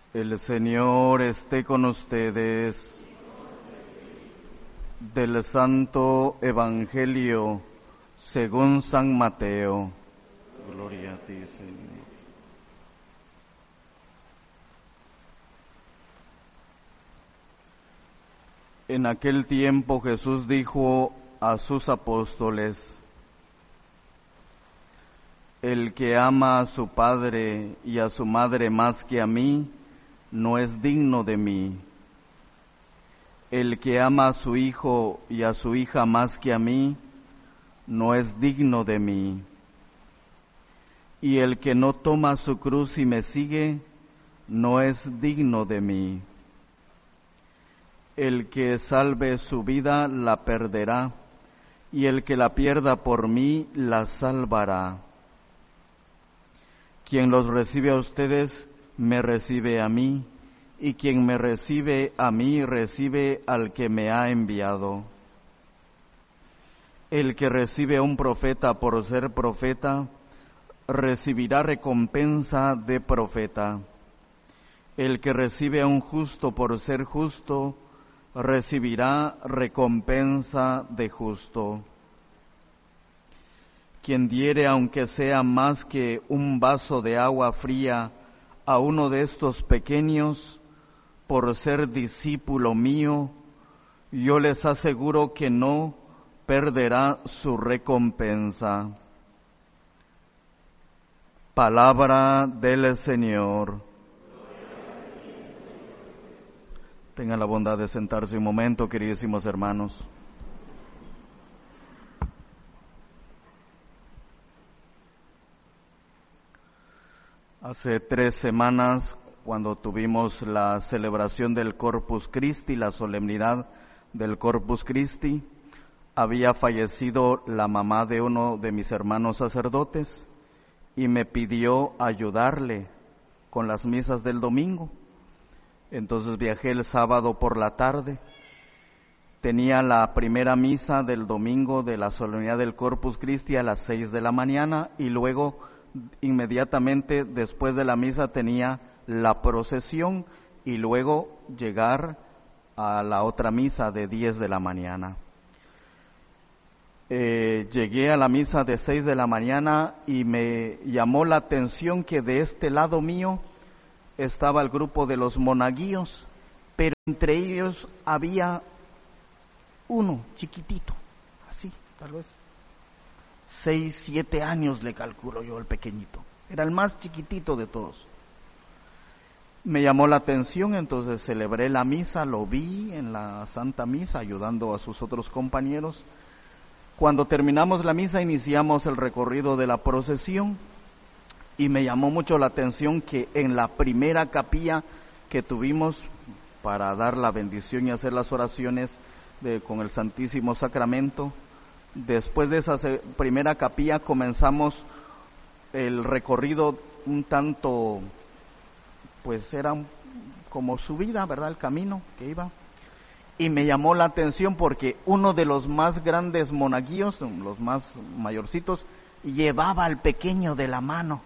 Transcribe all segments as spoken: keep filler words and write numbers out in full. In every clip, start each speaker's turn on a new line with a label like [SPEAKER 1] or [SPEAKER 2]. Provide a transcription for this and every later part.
[SPEAKER 1] El Señor esté con ustedes. Del Santo Evangelio según San Mateo. Gloria a ti, Señor. En aquel tiempo Jesús dijo a sus apóstoles: el que ama a su padre y a su madre más que a mí, no es digno de mí. El que ama a su hijo y a su hija más que a mí, no es digno de mí. Y el que no toma su cruz y me sigue, no es digno de mí. El que salve su vida la perderá, y el que la pierda por mí la salvará. Quien los recibe a ustedes, me recibe a mí, y quien me recibe a mí, recibe al que me ha enviado. El que recibe a un profeta por ser profeta, recibirá recompensa de profeta. El que recibe a un justo por ser justo, recibirá recompensa de justo. Quien diere, aunque sea más que un vaso de agua fría, a uno de estos pequeños, por ser discípulo mío, yo les aseguro que no perderá su recompensa. Palabra del Señor. Tengan la bondad de sentarse un momento, queridísimos hermanos. Hace tres semanas, cuando tuvimos la celebración del Corpus Christi, la solemnidad del Corpus Christi, había fallecido la mamá de uno de mis hermanos sacerdotes y me pidió ayudarle con las misas del domingo. Entonces viajé el sábado por la tarde. Tenía la primera misa del domingo de la solemnidad del Corpus Christi a las seis de la mañana y luego inmediatamente después de la misa tenía la procesión y luego llegar a la otra misa de diez de la mañana. Eh, llegué a la misa de seis de la mañana y me llamó la atención que de este lado mío estaba el grupo de los monaguillos, pero entre ellos había uno chiquitito, así, tal vez seis, siete años le calculo yo, el pequeñito. Era el más chiquitito de todos. Me llamó la atención, entonces celebré la misa, lo vi en la Santa Misa ayudando a sus otros compañeros. Cuando terminamos la misa iniciamos el recorrido de la procesión y me llamó mucho la atención que en la primera capilla que tuvimos para dar la bendición y hacer las oraciones de, con el Santísimo Sacramento, después de esa primera capilla comenzamos el recorrido un tanto, pues era como subida, ¿verdad? El camino que iba. Y me llamó la atención porque uno de los más grandes monaguillos, los más mayorcitos, llevaba al pequeño de la mano,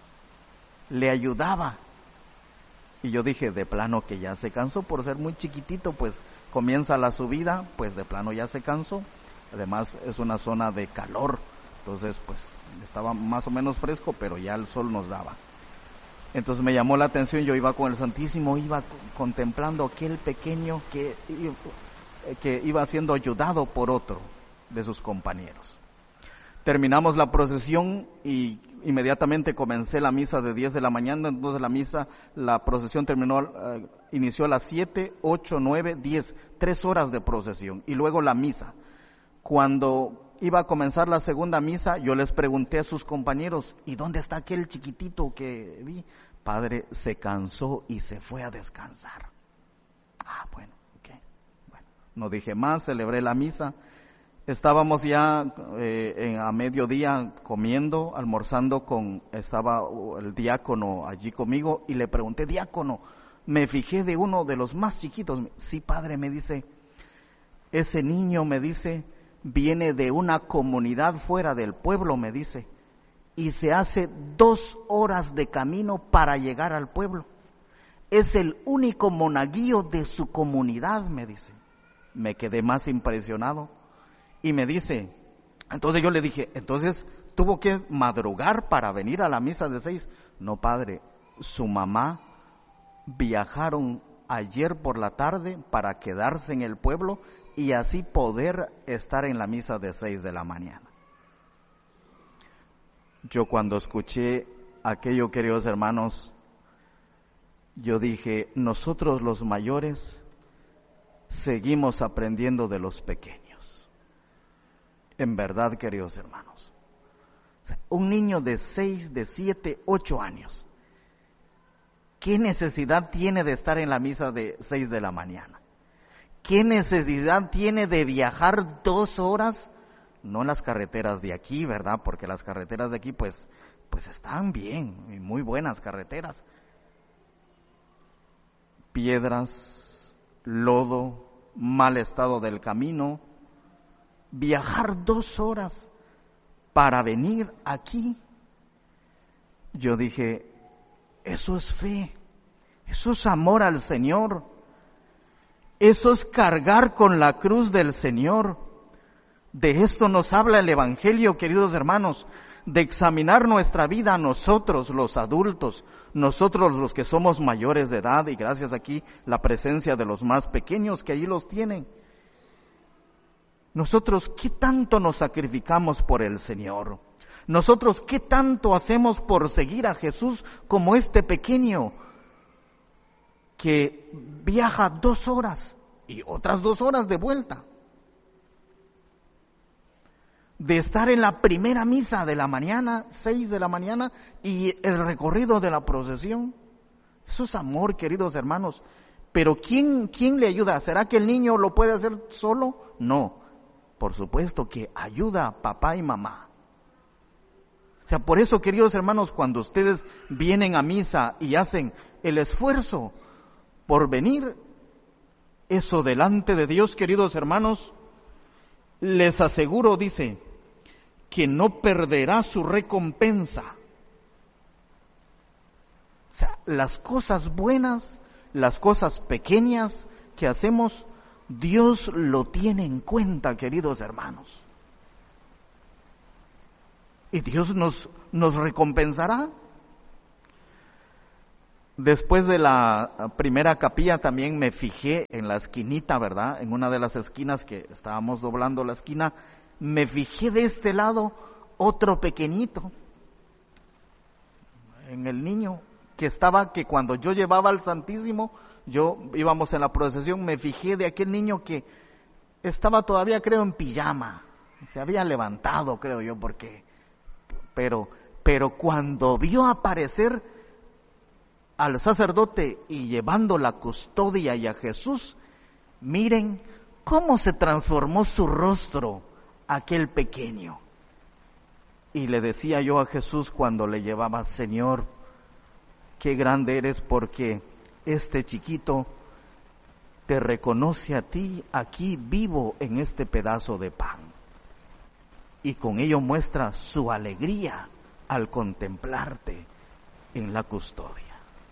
[SPEAKER 1] le ayudaba. Y yo dije, de plano que ya se cansó por ser muy chiquitito, pues comienza la subida, pues de plano ya se cansó. Además es una zona de calor, entonces pues estaba más o menos fresco, pero ya el sol nos daba. Entonces me llamó la atención, yo iba con el Santísimo, iba contemplando aquel pequeño que, que iba siendo ayudado por otro de sus compañeros. Terminamos la procesión y inmediatamente comencé la misa de diez de la mañana, entonces la misa, la procesión terminó, uh, inició a las siete, ocho, nueve, diez, tres horas de procesión y luego la misa. Cuando iba a comenzar la segunda misa, yo les pregunté a sus compañeros, ¿y dónde está aquel chiquitito que vi? Padre, se cansó y se fue a descansar. Ah, bueno, ok. Bueno, no dije más, celebré la misa. Estábamos ya eh, en, a mediodía comiendo, almorzando con, estaba el diácono allí conmigo y le pregunté, diácono, me fijé de uno de los más chiquitos. Sí, padre, me dice, ese niño, me dice, viene de una comunidad fuera del pueblo, me dice, y se hace dos horas de camino para llegar al pueblo. es el único monaguillo de su comunidad, me dice. Me quedé más impresionado y me dice, entonces yo le dije, entonces tuvo que madrugar para venir a la misa de seis. No, padre, su mamá viajaron ayer por la tarde para quedarse en el pueblo y así poder estar en la misa de seis de la mañana. Yo cuando escuché aquello, queridos hermanos, yo dije, nosotros los mayores seguimos aprendiendo de los pequeños. En verdad, queridos hermanos, un niño de seis, de siete, ocho años, ¿qué necesidad tiene de estar en la misa de seis de la mañana? ¿Qué necesidad tiene de viajar dos horas? No en las carreteras de aquí, ¿verdad? Porque las carreteras de aquí, pues, pues están bien, y muy buenas carreteras. Piedras, lodo, mal estado del camino. Viajar dos horas para venir aquí. Yo dije, eso es fe, eso es amor al Señor, eso es cargar con la cruz del Señor. De esto nos habla el Evangelio, queridos hermanos, de examinar nuestra vida nosotros los adultos, nosotros los que somos mayores de edad, y gracias aquí la presencia de los más pequeños que allí los tienen. Nosotros, ¿qué tanto nos sacrificamos por el Señor? Nosotros, ¿qué tanto hacemos por seguir a Jesús como este pequeño que viaja dos horas y otras dos horas de vuelta? De estar en la primera misa de la mañana, seis de la mañana, y el recorrido de la procesión. Eso es amor, queridos hermanos. Pero ¿quién, quién le ayuda? ¿Será que el niño lo puede hacer solo? No. Por supuesto que ayuda a papá y mamá. O sea, por eso, queridos hermanos, cuando ustedes vienen a misa y hacen el esfuerzo por venir, eso delante de Dios, queridos hermanos, les aseguro, dice, que no perderá su recompensa. O sea, las cosas buenas, las cosas pequeñas que hacemos, Dios lo tiene en cuenta, queridos hermanos. Y Dios nos, nos recompensará. Después de la primera capilla también me fijé en la esquinita, ¿verdad? En una de las esquinas que estábamos doblando la esquina, me fijé de este lado otro pequeñito, en el niño que estaba, que cuando yo llevaba al Santísimo, yo íbamos en la procesión, me fijé de aquel niño que estaba todavía, creo, en pijama, se había levantado, creo yo, porque, pero, pero cuando vio aparecer al sacerdote y llevando la custodia y a Jesús, miren cómo se transformó su rostro aquel pequeño. Y le decía yo a Jesús cuando le llevaba, Señor, qué grande eres, porque este chiquito te reconoce a ti aquí vivo en este pedazo de pan. Y con ello muestra su alegría al contemplarte en la custodia.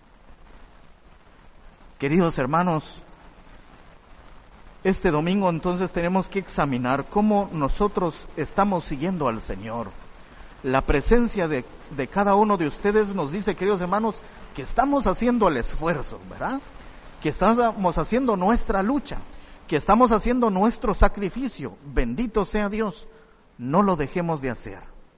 [SPEAKER 1] Queridos hermanos, este domingo entonces tenemos que examinar cómo nosotros estamos siguiendo al Señor. La presencia de, de cada uno de ustedes nos dice, queridos hermanos, que estamos haciendo el esfuerzo, ¿verdad? Que estamos haciendo nuestra lucha, que estamos haciendo nuestro sacrificio. Bendito sea Dios, no lo dejemos de hacer.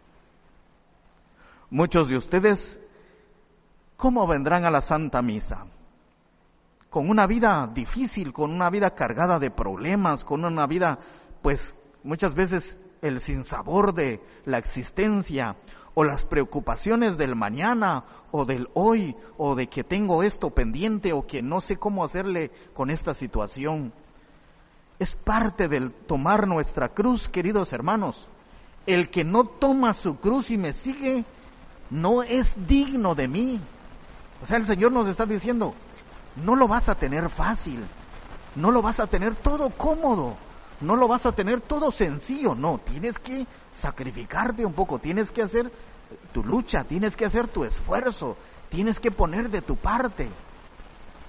[SPEAKER 1] Muchos de ustedes, ¿cómo vendrán a la Santa Misa? Con una vida difícil, con una vida cargada de problemas, con una vida, pues, muchas veces el sinsabor de la existencia, o las preocupaciones del mañana, o del hoy, o de que tengo esto pendiente, o que no sé cómo hacerle con esta situación. Es parte del tomar nuestra cruz, queridos hermanos. El que no toma su cruz y me sigue, no es digno de mí. O sea, el Señor nos está diciendo, no lo vas a tener fácil, no lo vas a tener todo cómodo, no lo vas a tener todo sencillo, no, tienes que sacrificarte un poco, tienes que hacer tu lucha, tienes que hacer tu esfuerzo, tienes que poner de tu parte.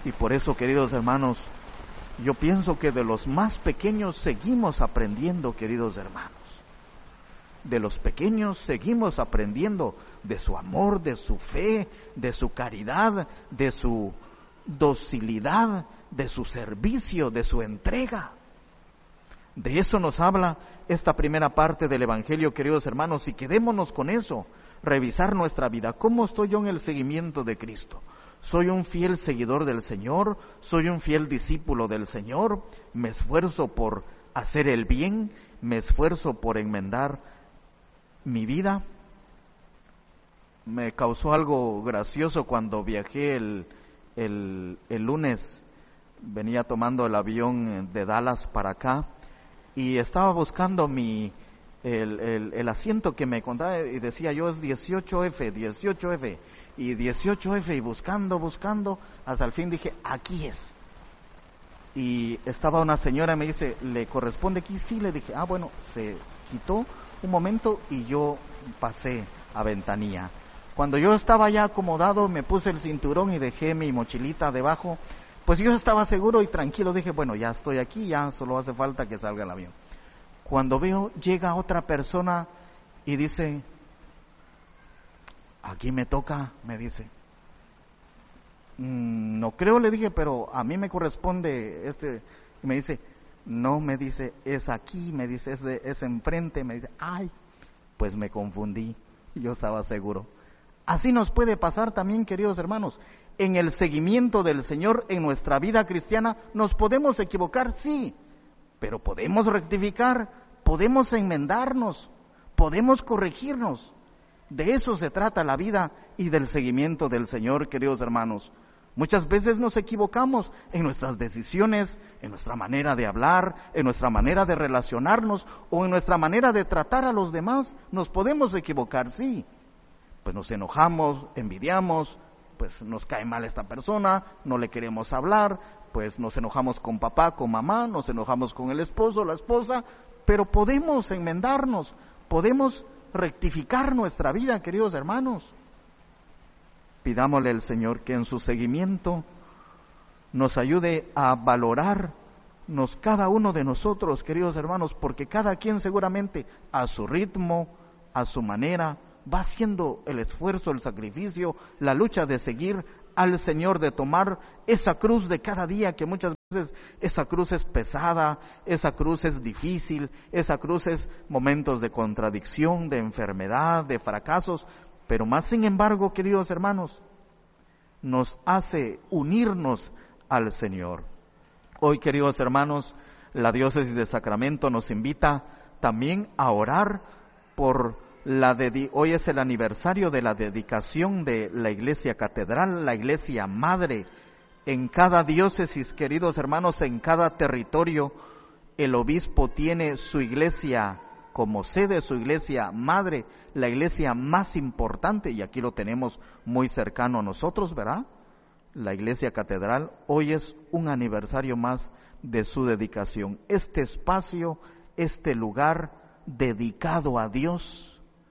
[SPEAKER 1] Y por eso, queridos hermanos, yo pienso que de los más pequeños seguimos aprendiendo, queridos hermanos. De los pequeños seguimos aprendiendo de su amor, de su fe, de su caridad, de su docilidad, de su servicio, de su entrega. De eso nos habla esta primera parte del Evangelio, queridos hermanos, y quedémonos con eso, revisar nuestra vida. ¿Cómo estoy yo en el seguimiento de Cristo? ¿Soy un fiel seguidor del Señor? ¿Soy un fiel discípulo del Señor? ¿Me esfuerzo por hacer el bien? ¿Me esfuerzo por enmendar mi vida? Me causó algo gracioso cuando viajé el, el, el lunes, venía tomando el avión de Dallas para acá y estaba buscando mi el, el, el asiento que me contaba y decía yo es dieciocho F, dieciocho F y dieciocho F y buscando, buscando, hasta el fin dije aquí es. Y estaba una señora y me dice, ¿le corresponde aquí? Sí, le dije, ah bueno, se quitó un momento y yo pasé a ventanilla. Cuando yo estaba ya acomodado, me puse el cinturón y dejé mi mochilita debajo, pues yo estaba seguro y tranquilo, dije, bueno, ya estoy aquí, ya solo hace falta que salga el avión. Cuando veo, llega otra persona y dice, aquí me toca, me dice. Mm, no creo, le dije, pero a mí me corresponde este, y me dice, no, me dice, es aquí, me dice, es, de, es enfrente, me dice, ay, pues me confundí, yo estaba seguro. Así nos puede pasar también, queridos hermanos, en el seguimiento del Señor, en nuestra vida cristiana, nos podemos equivocar, sí, pero podemos rectificar, podemos enmendarnos, podemos corregirnos. De eso se trata la vida y del seguimiento del Señor, queridos hermanos. Muchas veces nos equivocamos en nuestras decisiones, en nuestra manera de hablar, en nuestra manera de relacionarnos o en nuestra manera de tratar a los demás. Nos podemos equivocar, sí. Pues nos enojamos, envidiamos, pues nos cae mal esta persona, no le queremos hablar, pues nos enojamos con papá, con mamá, nos enojamos con el esposo, la esposa, pero podemos enmendarnos, podemos rectificar nuestra vida, queridos hermanos. Pidámosle al Señor que en su seguimiento nos ayude a valorarnos cada uno de nosotros, queridos hermanos, porque cada quien seguramente a su ritmo, a su manera, va haciendo el esfuerzo, el sacrificio, la lucha de seguir al Señor, de tomar esa cruz de cada día, que muchas veces esa cruz es pesada, esa cruz es difícil, esa cruz es momentos de contradicción, de enfermedad, de fracasos, pero más sin embargo, queridos hermanos, nos hace unirnos al Señor. Hoy, queridos hermanos, la diócesis de Sacramento nos invita también a orar por la dedi- hoy es el aniversario de la dedicación de la iglesia catedral, la iglesia madre. En cada diócesis, queridos hermanos, en cada territorio, el obispo tiene su iglesia como sede, su iglesia madre, la iglesia más importante, y aquí lo tenemos muy cercano a nosotros, ¿verdad? La iglesia catedral, hoy es un aniversario más de su dedicación. Este espacio, este lugar dedicado a Dios,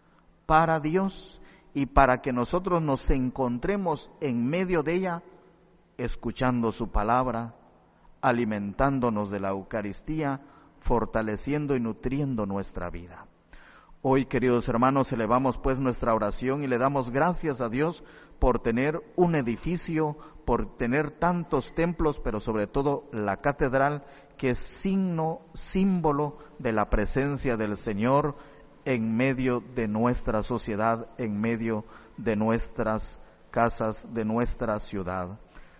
[SPEAKER 1] para Dios, y para que nosotros nos encontremos en medio de ella, escuchando su palabra, alimentándonos de la Eucaristía, fortaleciendo y nutriendo nuestra vida. Hoy, queridos hermanos, elevamos pues nuestra oración y le damos gracias a Dios por tener un edificio, por tener tantos templos, pero sobre todo la catedral, que es signo, símbolo de la presencia del Señor en medio de nuestra sociedad, en medio de nuestras casas, de nuestra ciudad.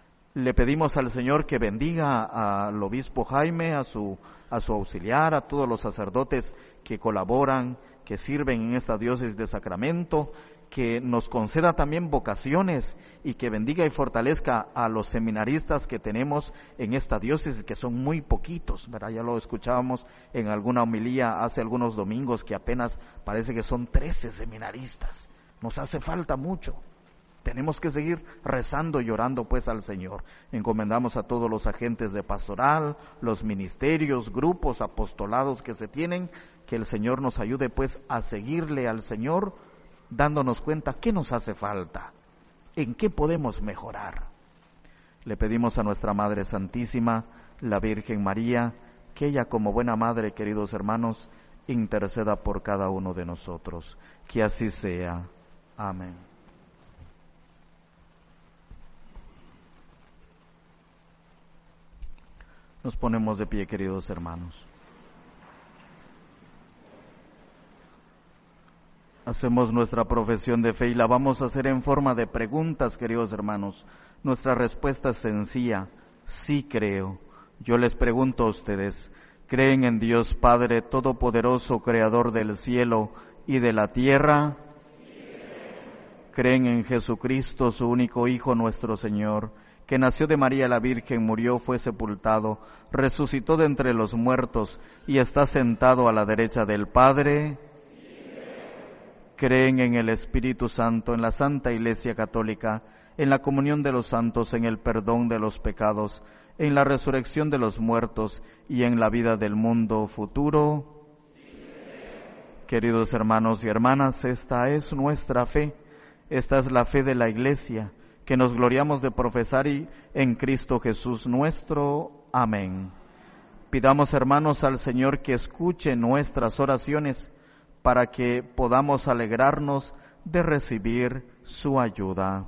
[SPEAKER 1] Le pedimos al Señor que bendiga al obispo Jaime, a su, a su auxiliar, a todos los sacerdotes que colaboran, que sirven en esta diócesis de Sacramento, que nos conceda también vocaciones y que bendiga y fortalezca a los seminaristas que tenemos en esta diócesis, que son muy poquitos, ¿verdad? Ya lo escuchábamos en alguna homilía hace algunos domingos, que apenas parece que son trece seminaristas. Nos hace falta mucho. Tenemos que seguir rezando y orando pues al Señor. Encomendamos a todos los agentes de pastoral, los ministerios, grupos, apostolados que se tienen, que el Señor nos ayude pues a seguirle al Señor, dándonos cuenta qué nos hace falta, en qué podemos mejorar. Le pedimos a nuestra Madre Santísima, la Virgen María, que ella como buena madre, queridos hermanos, interceda por cada uno de nosotros. Que así sea. Amén. Nos ponemos de pie, queridos hermanos. Hacemos nuestra profesión de fe y la vamos a hacer en forma de preguntas, queridos hermanos. Nuestra respuesta es sencilla: sí creo. Yo les pregunto a ustedes, ¿creen en Dios Padre Todopoderoso, Creador del cielo y de la tierra? ¿Creen en Jesucristo, su único Hijo, nuestro Señor, que nació de María la Virgen, murió, fue sepultado, resucitó de entre los muertos y está sentado a la derecha del Padre? ¿Creen en el Espíritu Santo, en la Santa Iglesia Católica, en la comunión de los santos, en el perdón de los pecados, en la resurrección de los muertos y en la vida del mundo futuro? Queridos hermanos y hermanas, esta es nuestra fe, esta es la fe de la Iglesia, que nos gloriamos de profesar y en Cristo Jesús nuestro. Amén. Pidamos, hermanos, al Señor que escuche nuestras oraciones para que podamos alegrarnos de recibir su ayuda.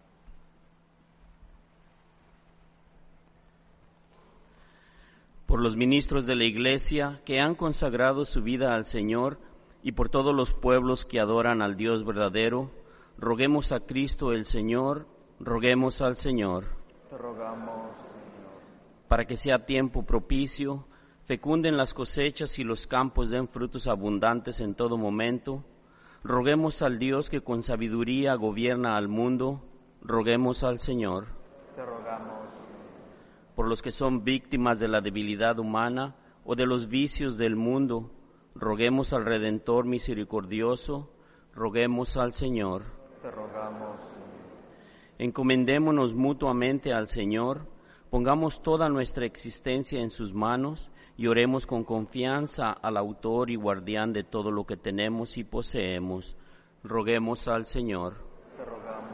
[SPEAKER 2] Por los ministros de la Iglesia que han consagrado su vida al Señor y por todos los pueblos que adoran al Dios verdadero, roguemos a Cristo el Señor, roguemos al Señor.
[SPEAKER 1] Te rogamos, Señor.
[SPEAKER 2] Para que sea tiempo propicio, fecunden las cosechas y los campos den frutos abundantes en todo momento, roguemos al Dios que con sabiduría gobierna al mundo, roguemos al Señor.
[SPEAKER 1] Te rogamos.
[SPEAKER 2] Por los que son víctimas de la debilidad humana o de los vicios del mundo, roguemos al Redentor misericordioso, roguemos al Señor.
[SPEAKER 1] Te rogamos.
[SPEAKER 2] Encomendémonos mutuamente al Señor, pongamos toda nuestra existencia en sus manos y oremos con confianza al Autor y Guardián de todo lo que tenemos y poseemos. Roguemos al Señor.
[SPEAKER 1] Te rogamos.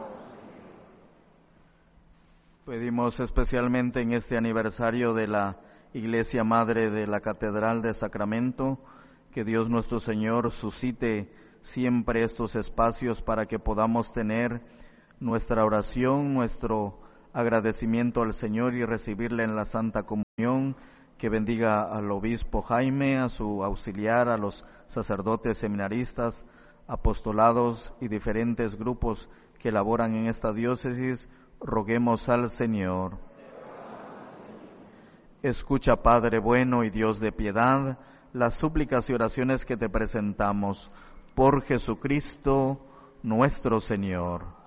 [SPEAKER 1] Pedimos especialmente en este aniversario de la Iglesia Madre de la Catedral de Sacramento, que Dios nuestro Señor suscite siempre estos espacios para que podamos tener nuestra oración, nuestro agradecimiento al Señor y recibirle en la Santa Comunión, que bendiga al obispo Jaime, a su auxiliar, a los sacerdotes seminaristas, apostolados y diferentes grupos que laboran en esta diócesis. Roguemos al Señor. Escucha, Padre bueno y Dios de piedad, las súplicas y oraciones que te presentamos por Jesucristo nuestro Señor.